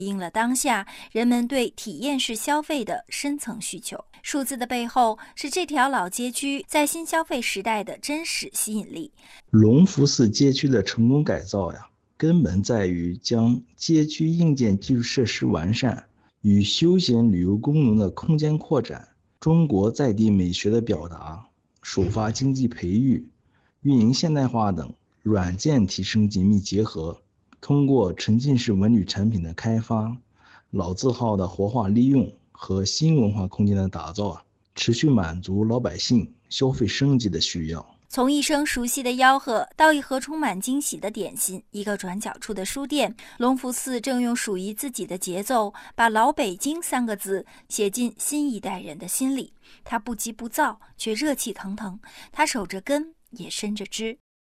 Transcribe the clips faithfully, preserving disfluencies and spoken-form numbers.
映了当下人们对体验式消费的深层需求。数字的背后是这条老街区在新消费时代的真实吸引力。 隆福寺街区的成功改造呀，根本在于将街区硬件基础设施完善与休闲旅游功能的空间扩展、中国在地美学的表达、首发经济培育、运营现代化等软件提升紧密结合，通过沉浸式文旅产品的开发、老字号的活化利用和新文化空间的打造，持续满足老百姓消费升级的需要。 从一声熟悉的吆喝到一盒充满惊喜的点心，一个转角处的书店，隆福寺正用属于自己的节奏，把老北京三个字写进新一代人的心里。它不急不躁，却热气腾腾，它守着根，也伸着枝。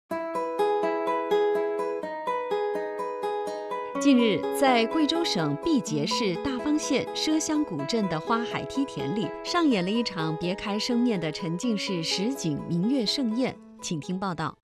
近日，在贵州省毕节市大方县麝乡古镇的花海梯田里，上演了一场别开生面的沉浸式实景明月盛宴。请听报道。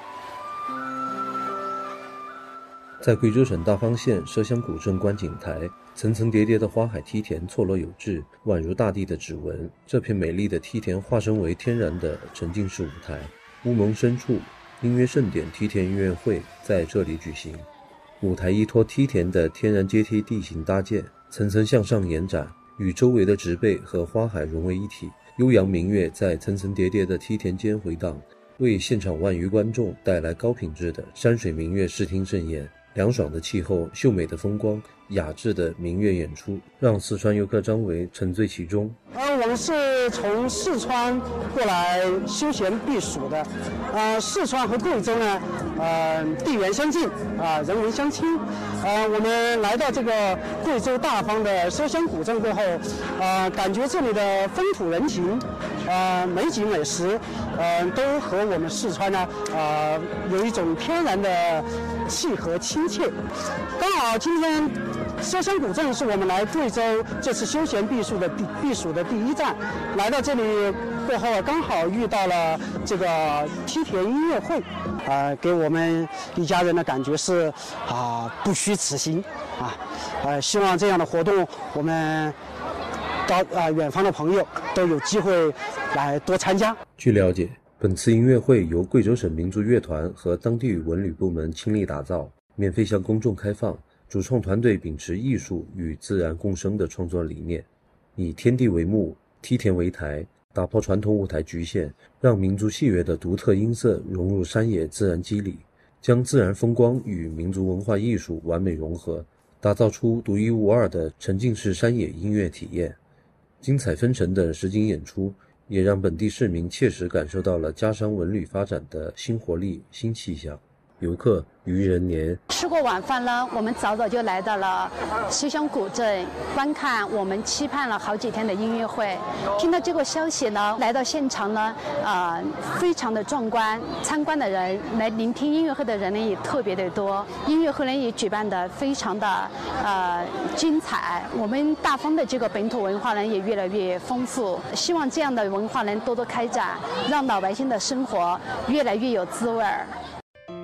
在贵州省大方县麝乡古镇观景台，层层叠叠的花海梯田错落有致，宛如大地的指纹。这片美丽的梯田化身为天然的沉浸式舞台，乌蒙深处，音乐盛典梯田音乐会在这里举行。舞台依托梯田的天然阶梯地形搭建，层层向上延展，与周围的植被和花海融为一体。悠扬明月在层层叠叠的梯田间回荡，为现场万余观众带来高品质的山水明月视听盛宴。凉爽的气候、秀美的风光、雅致的明月演出，让四川游客张维沉醉其中。 呃，我们是从四川过来休闲避暑的。呃，四川和贵州呢，呃，地缘相近啊、呃，人文相亲。呃，我们来到这个贵州大方的麝乡古镇过后，呃，感觉这里的风土人情，呃，美景美食，呃，都和我们四川呢，呃，有一种天然的契合亲切。刚好今天麝乡古镇是我们来贵州这次休闲避暑的避避暑的第一站，来到这里过后刚好遇到了这个梯田音乐会，呃，给我们一家人的感觉是啊、呃、不虚此行啊，呃，希望这样的活动我们到啊、呃、远方的朋友都有机会来多参加。 据了解，本次音乐会由贵州省民族乐团和当地文旅部门倾力打造，免费向公众开放。主创团队秉持艺术与自然共生的创作理念，以天地为幕，梯田为台，打破传统舞台局限，让民族戏乐的独特音色融入山野自然肌理，将自然风光与民族文化艺术完美融合，打造出独一无二的沉浸式山野音乐体验。精彩纷呈的实景演出也让本地市民切实感受到了家乡文旅发展的新活力、新气象。游客于人年。 吃过晚饭了，我们早早就来到了麝乡古镇观看我们期盼了好几天的音乐会。听到这个消息呢，来到现场呢，呃，非常的壮观。参观的人来聆听音乐会的人呢也特别的多，音乐会呢也举办的非常的呃精彩。我们大方的这个本土文化呢也越来越丰富，希望这样的文化能多多开展，让老百姓的生活越来越有滋味儿。